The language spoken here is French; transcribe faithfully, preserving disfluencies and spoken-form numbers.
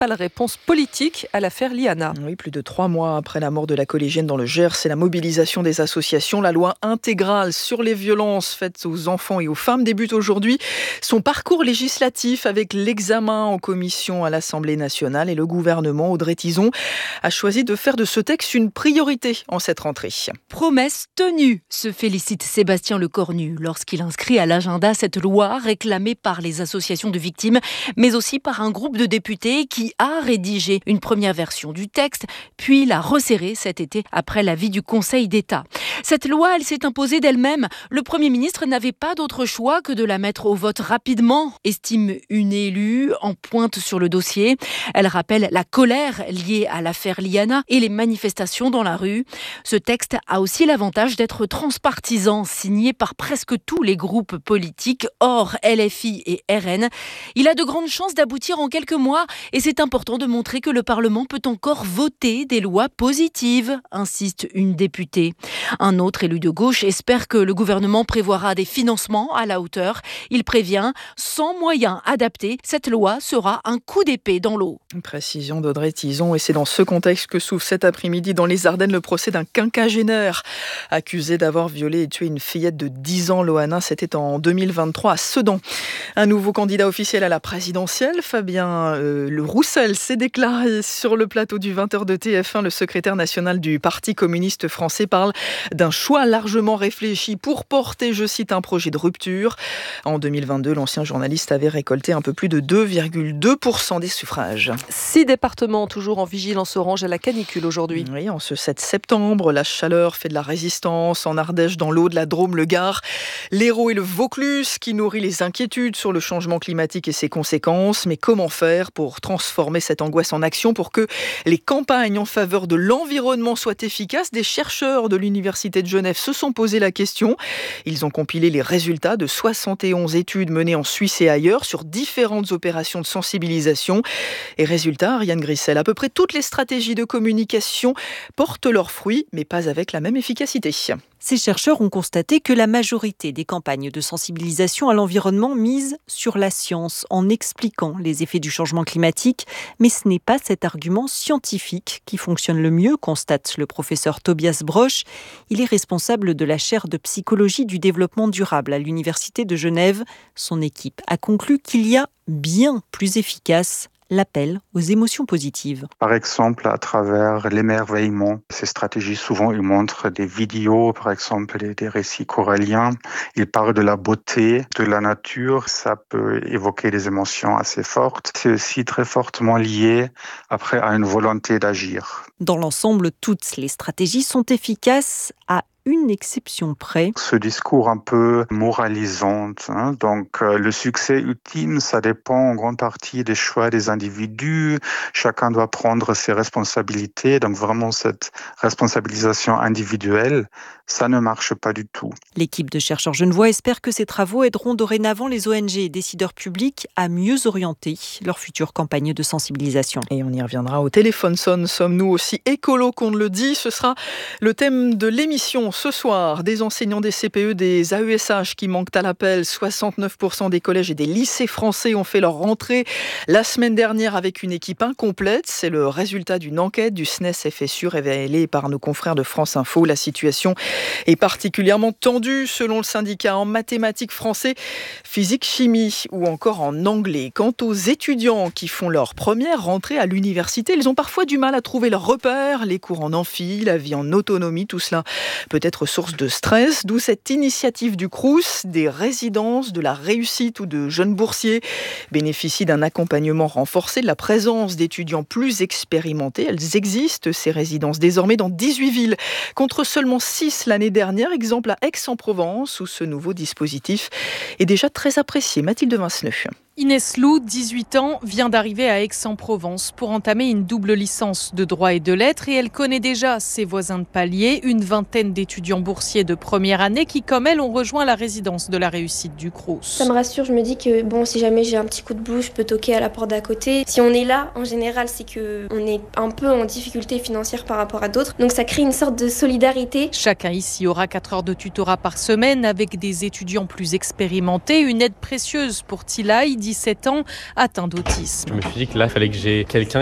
principale réponse politique à l'affaire Liana. Oui, plus de trois mois après la mort de la collégienne dans le Gers et la mobilisation des associations, la loi intégrale sur les violences faites aux enfants et aux femmes débute aujourd'hui son parcours législatif avec l'examen en commission à l'Assemblée nationale et le gouvernement, Audrey Tizon, a choisi de faire de ce texte une priorité en cette rentrée. Promesse tenue, se félicite Sébastien Lecornu lorsqu'il inscrit à l'agenda cette loi réclamée par les associations de victimes, mais aussi par un groupe de députés qui a rédigé une première version du texte, puis l'a resserré cet été après l'avis du Conseil d'État. Cette loi, elle s'est imposée d'elle-même. Le Premier ministre n'avait pas d'autre choix que de la mettre au vote rapidement, estime une élue en pointe sur le dossier. Elle rappelle la colère liée à l'affaire Liana et les manifestations dans la rue. Ce texte a aussi l'avantage d'être transpartisan, signé par presque tous les groupes politiques, hors L F I et R N. Il a de grandes chances d'aboutir en quelques mois et c'est important de montrer que le Parlement peut encore voter des lois positives, insiste une députée. Un autre élu de gauche espère que le gouvernement prévoira des financements à la hauteur. Il prévient, sans moyens adaptés, cette loi sera un coup d'épée dans l'eau. Une précision d'Audrey Tizon, et c'est dans ce contexte que s'ouvre cet après-midi dans les Ardennes le procès d'un quinquagénaire accusé d'avoir violé et tué une fillette de dix ans, Loana. C'était en deux mille vingt-trois à Sedan. Un nouveau candidat officiel à la présidentielle, Fabien euh, Le Roussel, s'est déclaré sur le plateau du vingt heures de T F un. Le secrétaire national du Parti communiste français parle d'un choix largement réfléchi pour porter, je cite, un projet de rupture. En deux mille vingt-deux, l'ancien journaliste avait récolté un peu plus de deux virgule deux pour cent des suffrages. Six départements toujours en vigilance orange à la canicule aujourd'hui. Oui, en ce sept septembre, la chaleur fait de la résistance. En Ardèche, dans l'Aude, la Drôme, le Gard, l'Hérault et le Vaucluse, qui nourrit les inquiétudes sur le changement climatique et ses conséquences. Mais comment faire pour transformer cette angoisse en action, pour que les campagnes en faveur de l'environnement soient efficaces? Des chercheurs de l'Université de Genève se sont posé la question. Ils ont compilé les résultats de soixante et onze études menées en Suisse et ailleurs sur différentes opérations de sensibilisation. Et résultat, Ariane Grissel, à peu près toutes les stratégies de communication portent leurs fruits, mais pas avec la même efficacité. Ces chercheurs ont constaté que la majorité des campagnes de sensibilisation à l'environnement misent sur la science en expliquant les effets du changement climatique. Mais ce n'est pas cet argument scientifique qui fonctionne le mieux, constate le professeur Tobias Broch. Il est responsable de la chaire de psychologie du développement durable à l'Université de Genève. Son équipe a conclu qu'il y a bien plus efficace l'appel aux émotions positives. Par exemple, à travers l'émerveillement, ces stratégies, souvent, ils montrent des vidéos, par exemple, des, des récits coralliens. Ils parlent de la beauté, de la nature. Ça peut évoquer des émotions assez fortes. C'est aussi très fortement lié, après, à une volonté d'agir. Dans l'ensemble, toutes les stratégies sont efficaces à une exception près. Ce discours un peu moralisant, hein, donc euh, le succès ultime, ça dépend en grande partie des choix des individus. Chacun doit prendre ses responsabilités. Donc vraiment cette responsabilisation individuelle, ça ne marche pas du tout. L'équipe de chercheurs genevois espère que ces travaux aideront dorénavant les O N G et décideurs publics à mieux orienter leur future campagne de sensibilisation. Et on y reviendra au téléphone sonne. Sommes-nous aussi écolos qu'on ne le dit? Ce sera le thème de l'émission ce soir. Des enseignants des C P E, des A E S H qui manquent à l'appel. soixante-neuf pour cent des collèges et des lycées français ont fait leur rentrée la semaine dernière avec une équipe incomplète. C'est le résultat d'une enquête du S N E S F S U révélée par nos confrères de France Info. La situation est particulièrement tendue selon le syndicat en mathématiques, français, physique, chimie ou encore en anglais. Quant aux étudiants qui font leur première rentrée à l'université, ils ont parfois du mal à trouver leurs repères. Les cours en amphi, la vie en autonomie, tout cela peut être source de stress, d'où cette initiative du Crous, des résidences, de la réussite ou de jeunes boursiers bénéficient d'un accompagnement renforcé, de la présence d'étudiants plus expérimentés. Elles existent, ces résidences, désormais dans dix-huit villes, contre seulement six l'année dernière. Exemple à Aix-en-Provence, où ce nouveau dispositif est déjà très apprécié. Mathilde Vinceneux. Inès Lou, dix-huit ans, vient d'arriver à Aix-en-Provence pour entamer une double licence de droit et de lettres et elle connaît déjà ses voisins de palier, une vingtaine d'étudiants boursiers de première année qui, comme elle, ont rejoint la résidence de la réussite du Crous. Ça me rassure, je me dis que bon, si jamais j'ai un petit coup de blues, je peux toquer à la porte d'à côté. Si on est là, en général, c'est qu'on est un peu en difficulté financière par rapport à d'autres, donc ça crée une sorte de solidarité. Chacun ici aura quatre heures de tutorat par semaine avec des étudiants plus expérimentés, une aide précieuse pour Tilaï, dix-sept ans, atteint d'autisme. Je me suis dit que là, il fallait que j'ai quelqu'un